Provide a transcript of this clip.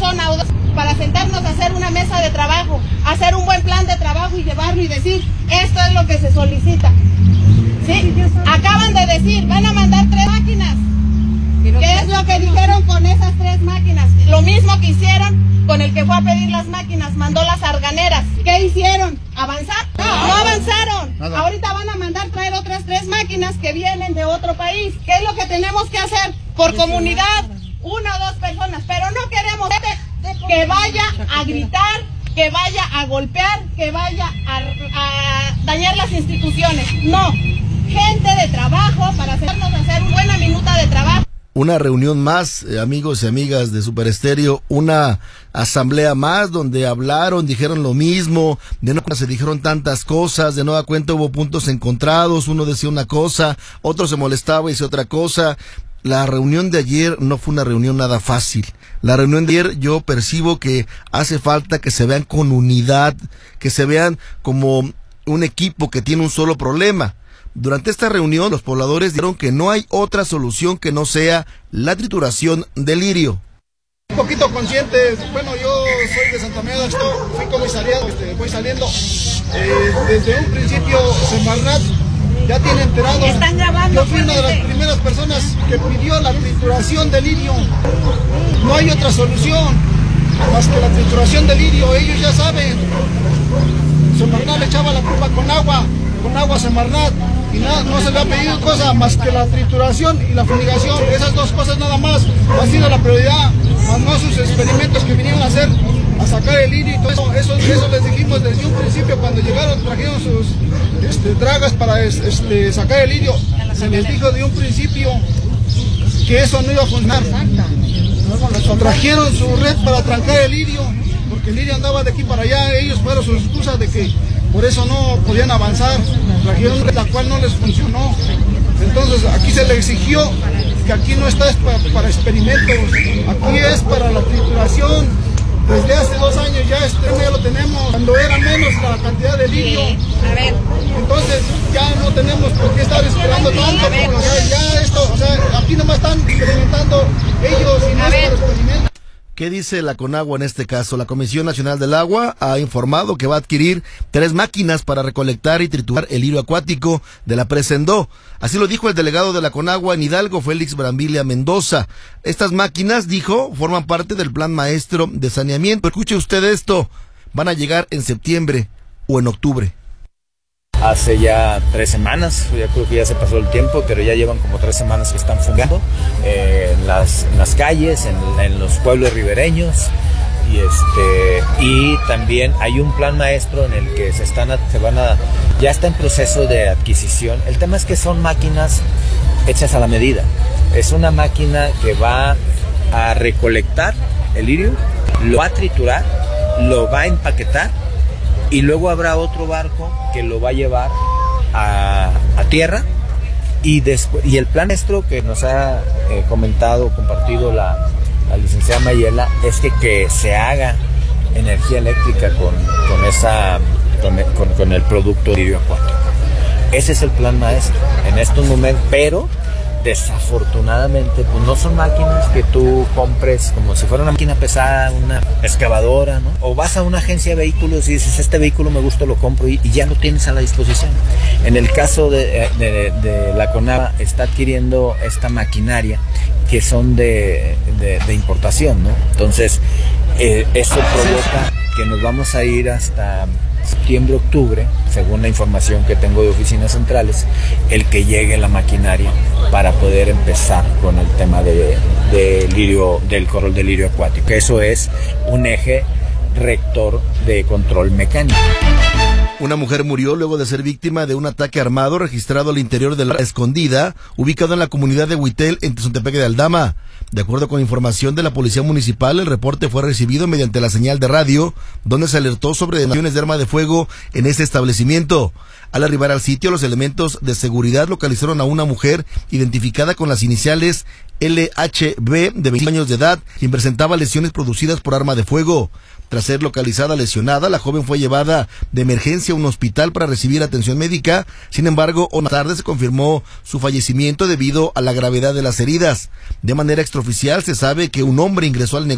corazón audaz para sentarnos a hacer una mesa de trabajo, hacer un buen plan de trabajo y llevarlo y decir, esto es lo que se solicita. ¿Sí? Acaban de decir, van a mandar 3 máquinas. ¿Qué es lo que dijeron con esas 3 máquinas? Lo mismo que hicieron con el que fue a pedir las máquinas, mandó las arganeras. ¿Qué hicieron? ¿Avanzar? No avanzaron. Nada. Ahorita van a mandar traer otras 3 máquinas que vienen de otro país. ¿Qué es lo que tenemos que hacer? Por comunidad, 1 o 2 personas, pero no queremos que vaya a gritar, que vaya a golpear, que vaya a dañar las instituciones. No, gente de trabajo para hacernos hacer una buena minuta de trabajo. Una reunión más, amigos y amigas de Super Estéreo, una asamblea más donde hablaron, dijeron lo mismo, de nueva cuenta se dijeron tantas cosas, de nueva cuenta hubo puntos encontrados, uno decía una cosa, otro se molestaba y decía otra cosa. La reunión de ayer no fue una reunión nada fácil. La reunión de ayer yo percibo que hace falta que se vean con unidad, que se vean como un equipo que tiene un solo problema. Durante esta reunión, los pobladores dijeron que no hay otra solución que no sea la trituración del lirio. Un poquito conscientes, bueno, yo soy de Santa María de Axtó, fui comisariado, voy saliendo. Desde un principio, Semarnat ya tiene enterado. Están grabando. Yo fui una de las primeras personas que pidió la trituración del lirio. No hay otra solución más que la trituración del lirio, ellos ya saben. Semarnat le echaba la culpa con agua Semarnat. Y nada, no se le ha pedido cosa más que la trituración y la fumigación. Esas 2 cosas nada más ha sido la prioridad, más no sus experimentos que vinieron a hacer, a sacar el lirio y todo eso. Eso les dijimos desde un principio cuando llegaron, trajeron sus dragas para sacar el lirio. Se les dijo de un principio que eso no iba a funcionar. Trajeron su red para trancar el lirio, porque el lirio andaba de aquí para allá. Ellos fueron sus excusas de que por eso no podían avanzar, trajeron la cual no les funcionó. Entonces aquí se le exigió que aquí no está para experimentos, aquí es para la trituración. Desde hace 2 años ya ya lo tenemos, cuando era menos la cantidad de lirio. Entonces ya no tenemos por qué estar esperando tanto, o sea, ya esto, o sea, aquí nomás están experimentando ellos y no es para experimentos. ¿Qué dice la CONAGUA en este caso? La Comisión Nacional del Agua ha informado que va a adquirir 3 máquinas para recolectar y triturar el lirio acuático de la presa Endó. Así lo dijo el delegado de la CONAGUA en Hidalgo, Félix Brambilia Mendoza. Estas máquinas, dijo, forman parte del plan maestro de saneamiento. Escuche usted esto, van a llegar en septiembre o en octubre. Hace ya 3 semanas, ya creo que ya se pasó el tiempo, pero ya llevan como 3 semanas que están fumigando en las calles, en los pueblos ribereños, y también hay un plan maestro en el que ya está en proceso de adquisición. El tema es que son máquinas hechas a la medida. Es una máquina que va a recolectar el lirio, lo va a triturar, lo va a empaquetar, y luego habrá otro barco que lo va a llevar a tierra, y el plan maestro que nos ha compartido la licenciada Mayela es que se haga energía eléctrica con el producto lirio acuático. Ese es el plan maestro en estos momentos, pero desafortunadamente pues no son máquinas que tú compres como si fuera una máquina pesada, una excavadora, ¿no? O vas a una agencia de vehículos y dices, este vehículo me gusta, lo compro, y ya lo tienes a la disposición. En el caso de la CONAGUA está adquiriendo esta maquinaria que son de importación, ¿no? Entonces eso provoca que nos vamos a ir hasta septiembre, octubre, según la información que tengo de oficinas centrales, el que llegue la maquinaria para poder empezar con el tema del corral de lirio acuático. Eso es un eje rector de control mecánico. Una mujer murió luego de ser víctima de un ataque armado registrado al interior de la Escondida, ubicado en la comunidad de Huitel, en Tezontepec de Aldama. De acuerdo con información de la Policía Municipal, el reporte fue recibido mediante la señal de radio, donde se alertó sobre detonaciones de arma de fuego en ese establecimiento. Al arribar al sitio, los elementos de seguridad localizaron a una mujer identificada con las iniciales LHB, de 20 años de edad, quien presentaba lesiones producidas por arma de fuego. Tras ser localizada lesionada, la joven fue llevada de emergencia a un hospital para recibir atención médica. Sin embargo, una tarde se confirmó su fallecimiento debido a la gravedad de las heridas. De manera extraoficial se sabe que un hombre ingresó al negocio